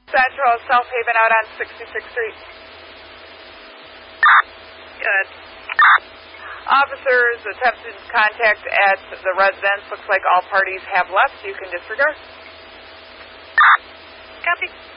Central, South Haven out on 66th Street. Good. Officers attempted contact at the residence. Looks like all parties have left. You can disregard. Copy.